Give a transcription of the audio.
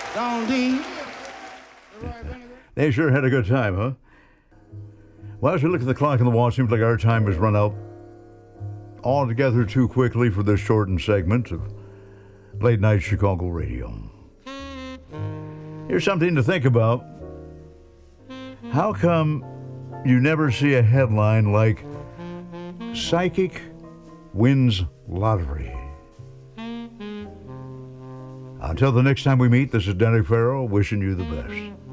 Don Dean. They sure had a good time, huh? Well, as we look at the clock on the wall, it seems like our time has run out altogether too quickly for this shortened segment of Late Night Chicago Radio. Here's something to think about. How come you never see a headline like Psychic Wins Lottery? Until the next time we meet, this is Denny Farrell wishing you the best.